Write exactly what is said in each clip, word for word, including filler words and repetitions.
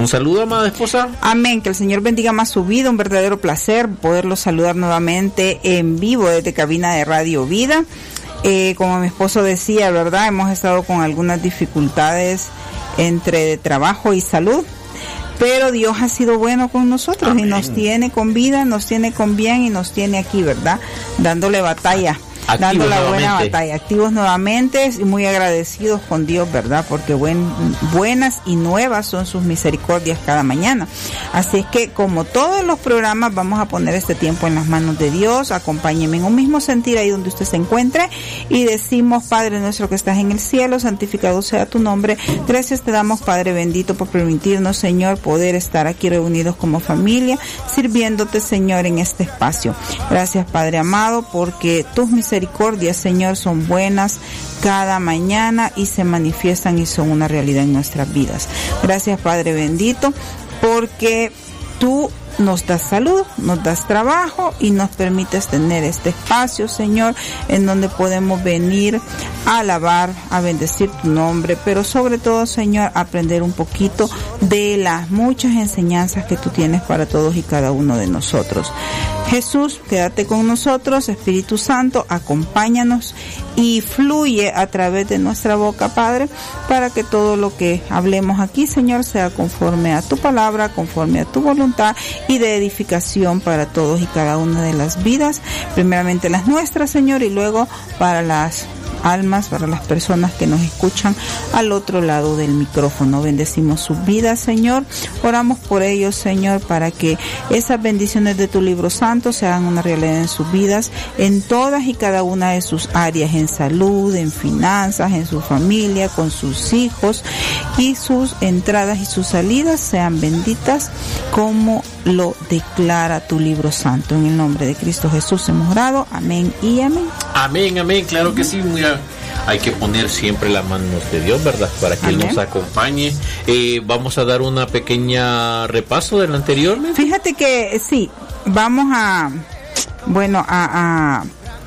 Un saludo, amada esposa. Amén, que el Señor bendiga más su vida, un verdadero placer poderlo saludar nuevamente en vivo desde cabina de Radio Vida. Eh, como mi esposo decía, ¿verdad? Hemos estado con algunas dificultades entre trabajo y salud, pero Dios ha sido bueno con nosotros. Amén. Y nos tiene con vida, nos tiene con bien y nos tiene aquí, ¿verdad? Dándole batalla. Activos dando la buena nuevamente. batalla, activos nuevamente y muy agradecidos con Dios, ¿verdad? Porque buen, buenas y nuevas son sus misericordias cada mañana. Así es que, como todos los programas, vamos a poner este tiempo en las manos de Dios. Acompáñeme en un mismo sentir ahí donde usted se encuentre y decimos: Padre nuestro que estás en el cielo, santificado sea tu nombre. Gracias te damos, Padre bendito, por permitirnos, Señor, poder estar aquí reunidos como familia, sirviéndote, Señor, en este espacio. Gracias, Padre amado, porque tus misericordias misericordias, Señor, son buenas cada mañana y se manifiestan y son una realidad en nuestras vidas. Gracias, Padre bendito, porque tú nos das salud, nos das trabajo y nos permites tener este espacio, Señor, en donde podemos venir a alabar, a bendecir tu nombre, pero sobre todo, Señor, aprender un poquito de las muchas enseñanzas que tú tienes para todos y cada uno de nosotros. Jesús, quédate con nosotros. Espíritu Santo, acompáñanos y fluye a través de nuestra boca, Padre, para que todo lo que hablemos aquí, Señor, sea conforme a tu palabra, conforme a tu voluntad y de edificación para todos y cada una de las vidas, primeramente las nuestras, Señor, y luego para las almas, para las personas que nos escuchan al otro lado del micrófono. Bendecimos sus vidas, Señor. Oramos por ellos, Señor, para que esas bendiciones de tu libro santo se hagan una realidad en sus vidas, en todas y cada una de sus áreas, en salud, en finanzas, en su familia, con sus hijos, y sus entradas y sus salidas sean benditas como lo declara tu libro santo. En el nombre de Cristo Jesús hemos orado. Amén y amén. Amén, amén. Claro que sí. Mira, hay que poner siempre las manos de Dios, ¿verdad? Para que amén. Él nos acompañe. Eh, vamos a dar una pequeña repaso del anterior. ¿no? Fíjate que sí, vamos a, bueno, a... a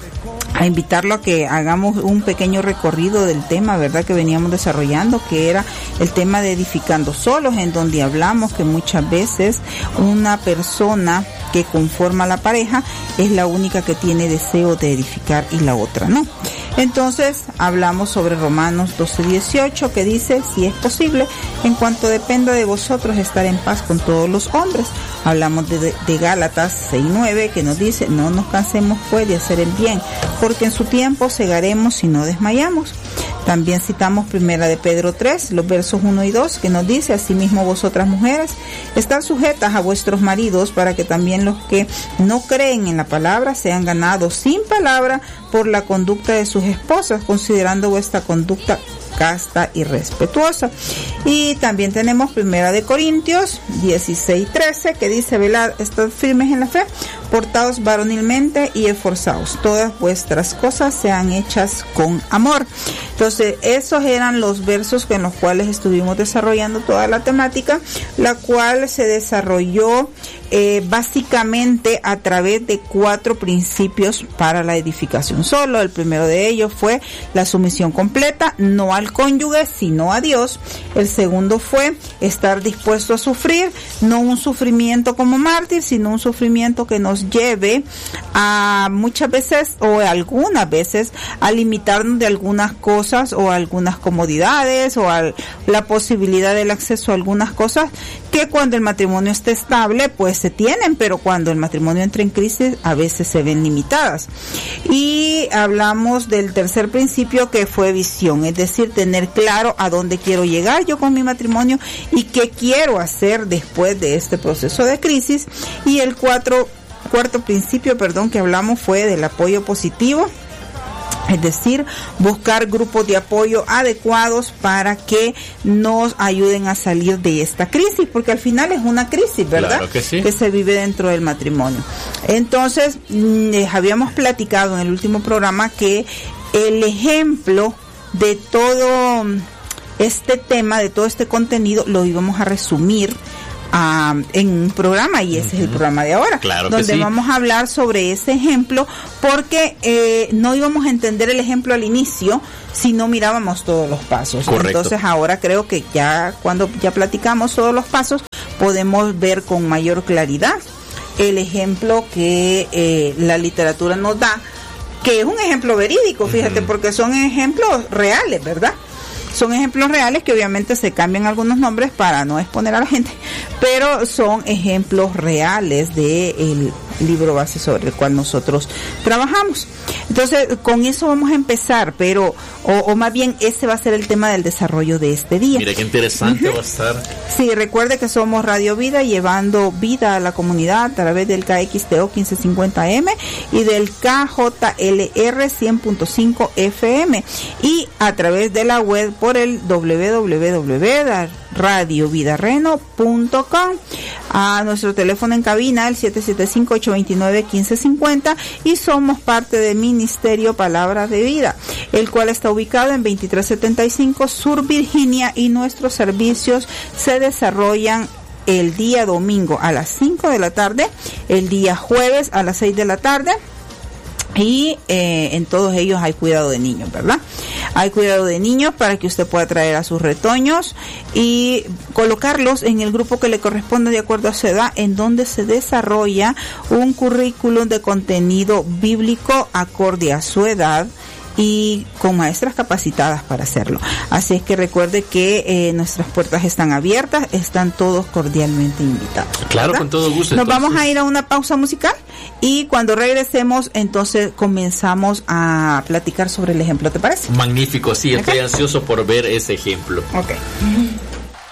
a invitarlo a que hagamos un pequeño recorrido del tema, ¿verdad?, que veníamos desarrollando, que era el tema de edificando solos, en donde hablamos que muchas veces una persona que conforma la pareja es la única que tiene deseo de edificar y la otra no. Entonces hablamos sobre Romanos doce dieciocho, que dice: si es posible, en cuanto dependa de vosotros, estar en paz con todos los hombres. Hablamos de, de, de Gálatas seis nueve, que nos dice: no nos cansemos pues de hacer el bien, porque en su tiempo segaremos si no desmayamos. También citamos primera de Pedro tres, los versos uno y dos, que nos dice: asimismo vosotras mujeres, estad sujetas a vuestros maridos, para que también los que no creen en la palabra sean ganados sin palabra por la conducta de sus esposas, considerando vuestra conducta casta y respetuosa. Y también tenemos primera de Corintios dieciséis trece, que dice: velad, estad firmes en la fe, portaos varonilmente y esforzaos, todas vuestras cosas sean hechas con amor. Entonces, esos eran los versos en los cuales estuvimos desarrollando toda la temática, la cual se desarrolló eh, básicamente a través de cuatro principios para la edificación. Solo el primero de ellos fue la sumisión completa, no al cónyuge, sino a Dios. El segundo fue estar dispuesto a sufrir, no un sufrimiento como mártir, sino un sufrimiento que nos lleve a muchas veces o algunas veces a limitarnos de algunas cosas o algunas comodidades o a la posibilidad del acceso a algunas cosas que cuando el matrimonio esté estable pues se tienen, pero cuando el matrimonio entra en crisis a veces se ven limitadas. Y hablamos del tercer principio, que fue visión, es decir, tener claro a dónde quiero llegar yo con mi matrimonio y qué quiero hacer después de este proceso de crisis. Y el cuatro, cuarto principio, perdón, que hablamos fue del apoyo positivo, es decir, buscar grupos de apoyo adecuados para que nos ayuden a salir de esta crisis, porque al final es una crisis, ¿verdad? Claro que sí. Que se vive dentro del matrimonio. Entonces, les habíamos platicado en el último programa que el ejemplo de todo este tema, de todo este contenido, lo íbamos a resumir Uh, en un programa, y ese uh-huh. es el programa de ahora, claro, donde sí. vamos a hablar sobre ese ejemplo, porque eh, no íbamos a entender el ejemplo al inicio si no mirábamos todos los pasos. Correcto. Entonces ahora creo que ya cuando ya platicamos todos los pasos, podemos ver con mayor claridad el ejemplo que eh, la literatura nos da, que es un ejemplo verídico, fíjate, uh-huh. porque son ejemplos reales, ¿verdad? Son ejemplos reales que obviamente se cambian algunos nombres para no exponer a la gente, pero son ejemplos reales del libro base sobre el cual nosotros trabajamos. Entonces, con eso vamos a empezar, pero, o, o más bien, ese va a ser el tema del desarrollo de este día. Mira qué interesante uh-huh. va a estar. Sí, recuerde que somos Radio Vida, llevando vida a la comunidad a través del K X T O quince cincuenta M y del K J L R cien punto cinco F M, y a través de la web por el doble u doble u doble u punto radio vida reno punto com. A nuestro teléfono en cabina el siete siete cinco, ocho dos nueve, uno cinco cinco cero, y somos parte del Ministerio Palabras de Vida, el cual está ubicado en veintitrés setenta y cinco Sur Virginia, y nuestros servicios se desarrollan el día domingo a las cinco de la tarde, el día jueves a las seis de la tarde, y eh, en todos ellos hay cuidado de niños, ¿verdad? Hay cuidado de niños para que usted pueda traer a sus retoños y colocarlos en el grupo que le corresponde de acuerdo a su edad, en donde se desarrolla un currículum de contenido bíblico acorde a su edad y con maestras capacitadas para hacerlo. Así es que recuerde que eh, nuestras puertas están abiertas, están todos cordialmente invitados. Claro, ¿verdad? Con todo gusto. Nos entonces. vamos a ir a una pausa musical y cuando regresemos, entonces comenzamos a platicar sobre el ejemplo, ¿te parece? Magnífico, sí, estoy ¿Okay? ansioso por ver ese ejemplo. Ok.